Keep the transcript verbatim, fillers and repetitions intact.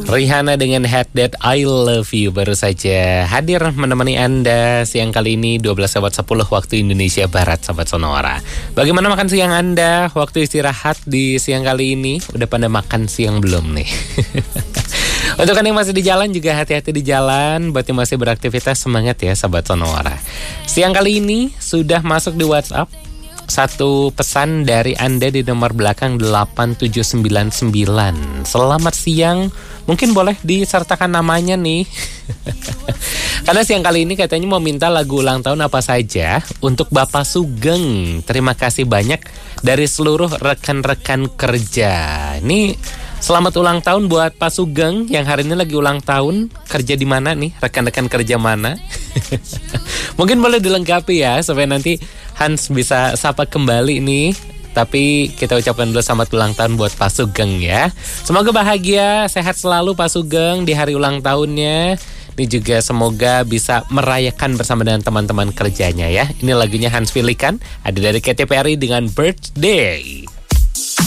Rihanna dengan Had That I Love You baru saja hadir menemani Anda siang kali ini dua belas lewat sepuluh waktu Indonesia Barat, Sobat Sonora. Bagaimana makan siang Anda? Waktu istirahat di siang kali ini udah pada makan siang belum nih? Untuk Anda yang masih di jalan juga hati-hati di jalan. Buat yang masih beraktivitas semangat ya Sobat Sonora. Siang kali ini sudah masuk di WhatsApp satu pesan dari Anda di nomor belakang delapan tujuh sembilan sembilan. Selamat siang. Mungkin boleh disertakan namanya nih. Karena siang kali ini katanya mau minta lagu ulang tahun apa saja untuk Bapak Sugeng. Terima kasih banyak dari seluruh rekan-rekan kerja. Ini selamat ulang tahun buat Pak Sugeng yang hari ini lagi ulang tahun. Kerja di mana nih? Rekan-rekan kerja mana? Mungkin boleh dilengkapi ya supaya nanti Hans bisa sapa kembali nih. Tapi kita ucapkan dulu selamat ulang tahun buat Pak Sugeng ya. Semoga bahagia, sehat selalu Pak Sugeng di hari ulang tahunnya. Ini juga semoga bisa merayakan bersama dengan teman-teman kerjanya ya. Ini lagunya Hans pilihkan, ada dari Katy Perry dengan Birthday.